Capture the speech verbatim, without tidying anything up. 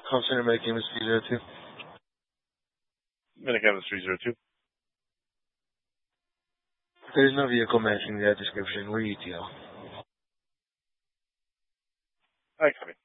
Call center Medicam is three zero two. Medicam is three zero two. There's no vehicle matching that description. We're U T L. Hi, copy.